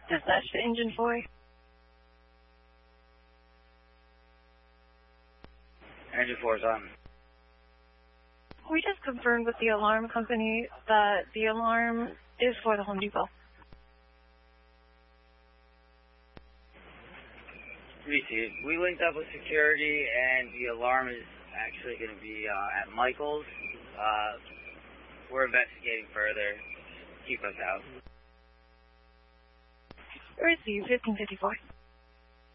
Dispatch to Engine 4. Engine 4 is on. We just confirmed with the alarm company that the alarm is for the Home Depot. We linked up with security, and the alarm is actually going to be at Michael's. We're investigating further. Keep us out. Receive 1554.